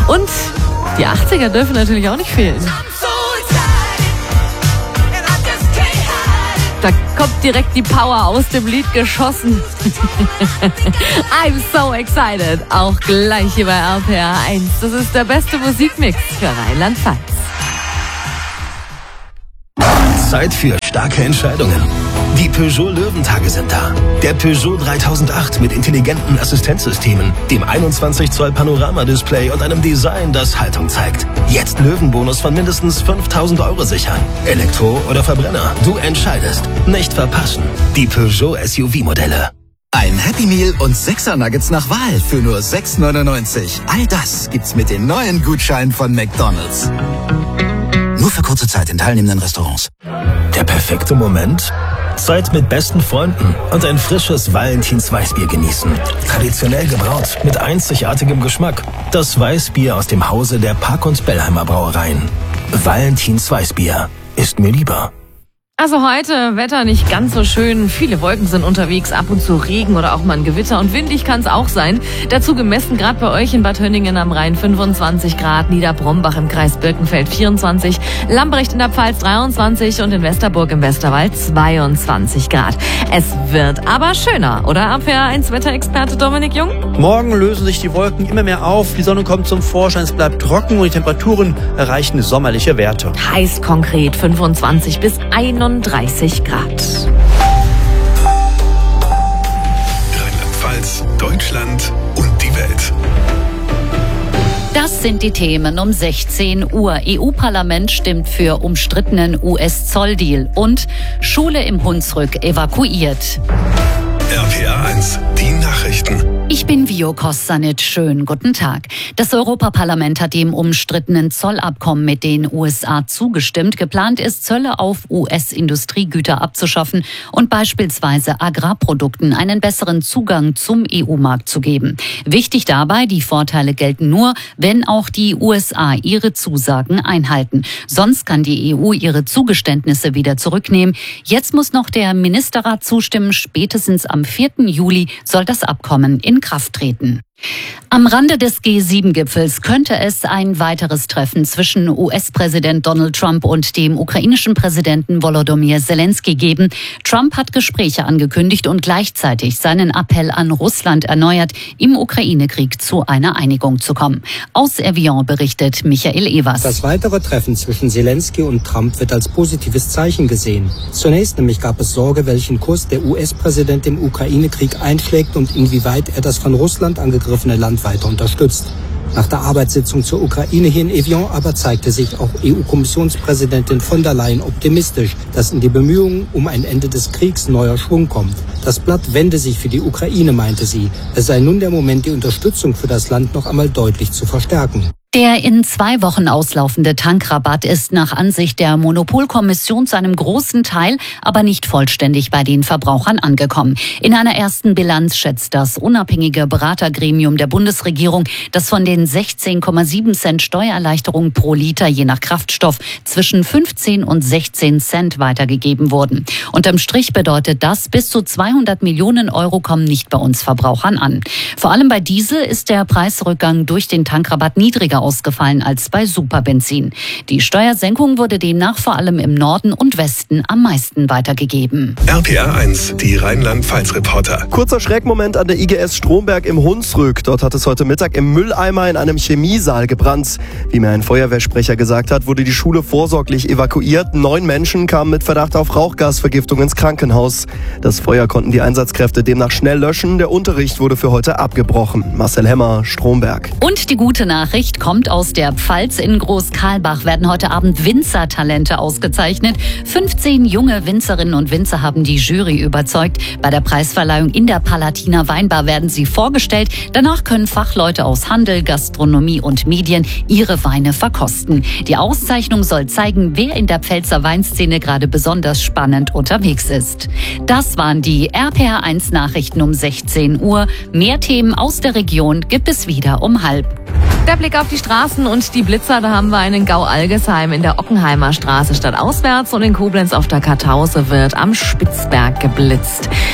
Und die 80er dürfen natürlich auch nicht fehlen. Da kommt direkt die Power aus dem Lied geschossen. I'm so excited. Auch gleich hier bei RPR 1. Das ist der beste Musikmix für Rheinland-Pfalz. Zeit für starke Entscheidungen. Die Peugeot Löwentage sind da. Der Peugeot 3008 mit intelligenten Assistenzsystemen, dem 21 Zoll Panoramadisplay und einem Design, das Haltung zeigt. Jetzt Löwenbonus von mindestens 5.000 € sichern. Elektro oder Verbrenner, du entscheidest. Nicht verpassen. Die Peugeot SUV-Modelle. Ein Happy Meal und 6er Nuggets nach Wahl für nur 6,99. All das gibt's mit den neuen Gutscheinen von McDonald's. Nur für kurze Zeit in teilnehmenden Restaurants. Der perfekte Moment? Zeit mit besten Freunden und ein frisches Valentins Weißbier genießen. Traditionell gebraut, mit einzigartigem Geschmack. Das Weißbier aus dem Hause der Park- und Bellheimer Brauereien. Valentins Weißbier ist mir lieber. Also heute Wetter nicht ganz so schön. Viele Wolken sind unterwegs, ab und zu Regen oder auch mal ein Gewitter. Und windig kann es auch sein. Dazu gemessen gerade bei euch in Bad Hönningen am Rhein 25 Grad, Niederbrombach im Kreis Birkenfeld 24, Lambrecht in der Pfalz 23 und in Westerburg im Westerwald 22 Grad. Es wird aber schöner, oder RPR 1 Wetterexperte Dominik Jung? Morgen lösen sich die Wolken immer mehr auf, die Sonne kommt zum Vorschein, es bleibt trocken und die Temperaturen erreichen sommerliche Werte. Heiß konkret 25 bis 31 Grad. Rheinland-Pfalz, Deutschland und die Welt. Das sind die Themen um 16 Uhr. EU-Parlament stimmt für umstrittenen US-Zolldeal und Schule im Hunsrück evakuiert. RPR 1, die Nachrichten. Ich bin Vio Kostanic. Schönen guten Tag. Das Europaparlament hat dem umstrittenen Zollabkommen mit den USA zugestimmt. Geplant ist, Zölle auf US-Industriegüter abzuschaffen und beispielsweise Agrarprodukten einen besseren Zugang zum EU-Markt zu geben. Wichtig dabei, die Vorteile gelten nur, wenn auch die USA ihre Zusagen einhalten. Sonst kann die EU ihre Zugeständnisse wieder zurücknehmen. Jetzt muss noch der Ministerrat zustimmen. Spätestens am 4. Juli soll das Abkommen in Kraft treten. Am Rande des G7-Gipfels könnte es ein weiteres Treffen zwischen US-Präsident Donald Trump und dem ukrainischen Präsidenten Volodymyr Zelensky geben. Trump hat Gespräche angekündigt und gleichzeitig seinen Appell an Russland erneuert, im Ukraine-Krieg zu einer Einigung zu kommen. Aus Evian berichtet Michael Evers. Das weitere Treffen zwischen Zelensky und Trump wird als positives Zeichen gesehen. Zunächst nämlich gab es Sorge, welchen Kurs der US-Präsident im Ukraine-Krieg einschlägt und inwieweit er das von Russland angegriffene Land weiter unterstützt. Nach der Arbeitssitzung zur Ukraine hier in Evian aber zeigte sich auch EU-Kommissionspräsidentin von der Leyen optimistisch, dass in die Bemühungen um ein Ende des Kriegs neuer Schwung kommt. Das Blatt wende sich für die Ukraine, meinte sie. Es sei nun der Moment, die Unterstützung für das Land noch einmal deutlich zu verstärken. Der in 2 Wochen auslaufende Tankrabatt ist nach Ansicht der Monopolkommission zu einem großen Teil, aber nicht vollständig bei den Verbrauchern angekommen. In einer ersten Bilanz schätzt das unabhängige Beratergremium der Bundesregierung, dass von den 16,7 Cent Steuererleichterung pro Liter je nach Kraftstoff zwischen 15 und 16 Cent weitergegeben wurden. Unterm Strich bedeutet das, bis zu 200 Millionen Euro kommen nicht bei uns Verbrauchern an. Vor allem bei Diesel ist der Preisrückgang durch den Tankrabatt niedriger ausgefallen als bei Superbenzin. Die Steuersenkung wurde demnach vor allem im Norden und Westen am meisten weitergegeben. RPR 1, die Rheinland-Pfalz-Reporter. Kurzer Schreckmoment an der IGS Stromberg im Hunsrück. Dort hat es heute Mittag im Mülleimer in einem Chemiesaal gebrannt. Wie mir ein Feuerwehrsprecher gesagt hat, wurde die Schule vorsorglich evakuiert. 9 Menschen kamen mit Verdacht auf Rauchgasvergiftung ins Krankenhaus. Das Feuer konnten die Einsatzkräfte demnach schnell löschen. Der Unterricht wurde für heute abgebrochen. Marcel Hemmer, Stromberg. Und die gute Nachricht kommt aus der Pfalz. In Groß-Karlbach werden heute Abend Winzertalente ausgezeichnet. 15 junge Winzerinnen und Winzer haben die Jury überzeugt. Bei der Preisverleihung in der Palatiner Weinbar werden sie vorgestellt. Danach können Fachleute aus Handel, Gastronomie und Medien ihre Weine verkosten. Die Auszeichnung soll zeigen, wer in der Pfälzer Weinszene gerade besonders spannend unterwegs ist. Das waren die RPR 1 Nachrichten um 16 Uhr. Mehr Themen aus der Region gibt es wieder um 12:30. Der Blick auf die Straßen und die Blitzer, da haben wir einen Gau-Algesheim in der Ockenheimer Straße stadtauswärts und in Koblenz auf der Kartause wird am Spitzberg geblitzt.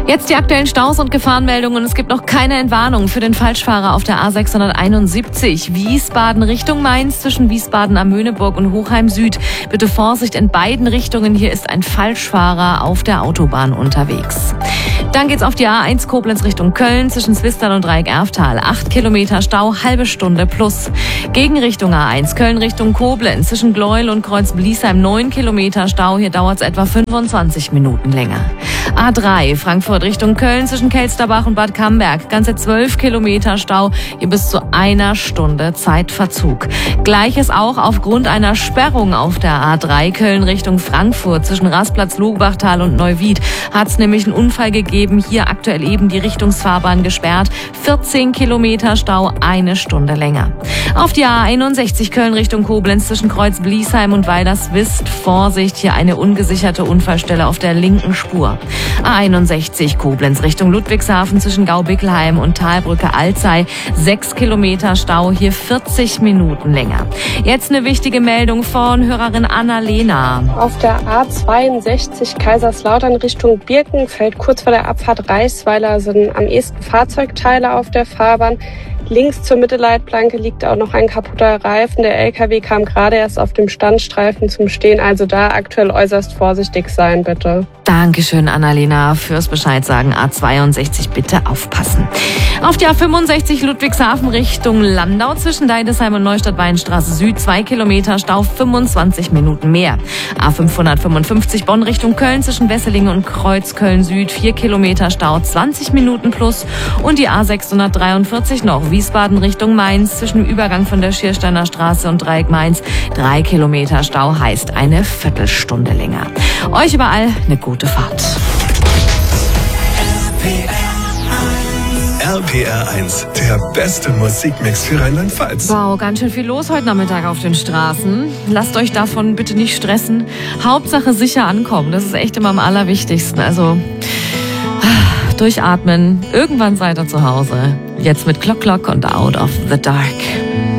Jetzt die aktuellen Staus und Gefahrenmeldungen. Es gibt noch keine Entwarnung für den Falschfahrer auf der A671. Wiesbaden Richtung Mainz zwischen Wiesbaden am Möhneburg und Hochheim Süd. Bitte Vorsicht in beiden Richtungen. Hier ist ein Falschfahrer auf der Autobahn unterwegs. Dann geht's auf die A1 Koblenz Richtung Köln zwischen Zwistal und Dreieck-Erftal. 8 Kilometer Stau, halbe Stunde plus. Gegenrichtung A1 Köln Richtung Koblenz zwischen Gleuel und Kreuz-Bliesheim 9 Kilometer Stau. Hier dauert's etwa 25 Minuten länger. A3 Frankfurt Richtung Köln zwischen Kelsterbach und Bad Camberg. Ganze 12 Kilometer Stau. Hier bis zu einer Stunde Zeitverzug. Gleiches auch aufgrund einer Sperrung auf der A3 Köln Richtung Frankfurt zwischen Rastplatz, Logbachtal und Neuwied. Hat's nämlich einen Unfall gegeben. Hier aktuell eben die Richtungsfahrbahn gesperrt. 14 Kilometer Stau, eine Stunde länger. Auf die A61 Köln Richtung Koblenz zwischen Kreuz-Bliesheim und Weilerswist. Vorsicht, hier eine ungesicherte Unfallstelle auf der linken Spur. A61 Koblenz Richtung Ludwigshafen zwischen Gau-Bickelheim und Talbrücke Alzey. 6 Kilometer Stau, hier 40 Minuten länger. Jetzt eine wichtige Meldung von Hörerin Annalena. Auf der A62 Kaiserslautern Richtung Birkenfeld, kurz vor der Abfahrt Reichsweiler, sind am ehesten Fahrzeugteile auf der Fahrbahn. Links zur Mittelleitplanke liegt auch noch ein kaputter Reifen. Der LKW kam gerade erst auf dem Standstreifen zum Stehen. Also da aktuell äußerst vorsichtig sein, bitte. Dankeschön, Annalena, fürs Bescheid sagen. A62 bitte aufpassen. Auf die A65 Ludwigshafen Richtung Landau zwischen Deidesheim und Neustadt-Weinstraße Süd 2 Kilometer Stau, 25 Minuten mehr. A555 Bonn Richtung Köln zwischen Wesseling und Kreuzköln Süd 4 Kilometer Stau, 20 Minuten plus. Und die A643 noch Wiesbaden Richtung Mainz zwischen dem Übergang von der Schiersteiner Straße und Dreieck Mainz 3 Kilometer Stau, heißt eine Viertelstunde länger. Euch überall eine gute Fahrt. RPR 1, der beste Musikmix für Rheinland-Pfalz. Wow, ganz schön viel los heute Nachmittag auf den Straßen. Lasst euch davon bitte nicht stressen. Hauptsache sicher ankommen, das ist echt immer am allerwichtigsten. Also durchatmen, irgendwann seid ihr zu Hause. Jetzt mit Clock Clock und Out of the Dark.